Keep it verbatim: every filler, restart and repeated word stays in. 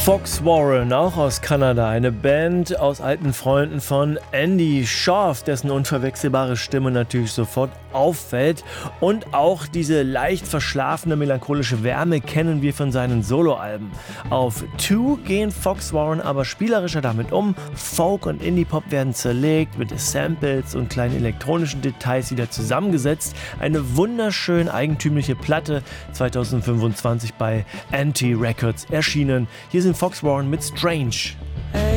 Fox Warren, auch aus Kanada, eine Band aus alten Freunden von Andy Shauf, dessen unverwechselbare Stimme natürlich sofort auffällt. Und auch diese leicht verschlafene melancholische Wärme kennen wir von seinen Soloalben. Auf Two gehen Fox Warren aber spielerischer damit um. Folk und Indie-Pop werden zerlegt, mit Samples und kleinen elektronischen Details wieder zusammengesetzt. Eine wunderschön eigentümliche Platte, zweitausendfünfundzwanzig bei Anti Records erschienen. Hier sind Fox Warren mit Strange.